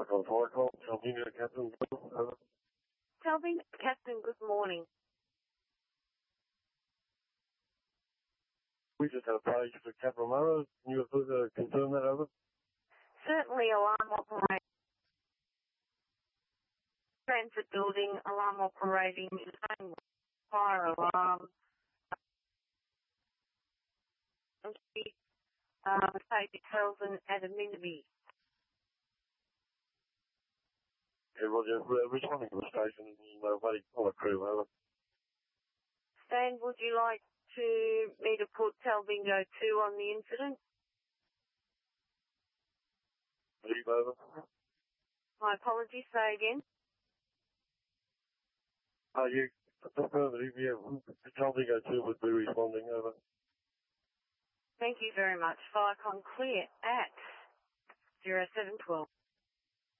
Icon Fire Call, Talbingo Captain, over. Talbingo Captain, good morning. We just had a page for Capramara. Can you confirm that, over? Certainly, alarm operating. Transit building, alarm operating, fire alarm. Safety Kelvin at a Minby. Yeah, Roger. Responding to the station and waiting on a crew, over. Stan, would you like me to put Talbingo 2 on the incident? Leave, over. My apologies, say again. Yeah, affirmative, yeah. Talbingo 2 would be responding, over. Thank you very much. Firecon clear at 0712.